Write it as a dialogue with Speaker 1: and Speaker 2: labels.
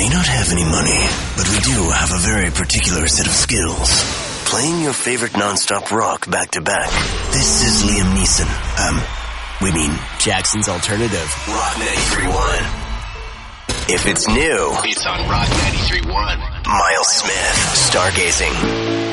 Speaker 1: may not have any money, but we do have a very particular set of skills. Playing your favorite non-stop rock back-to-back. This is Liam Neeson.
Speaker 2: Jackson's Alternative.
Speaker 1: Rock 93.1. If it's new,
Speaker 3: it's on Rock 93.1.
Speaker 1: Miles Smith, Stargazing.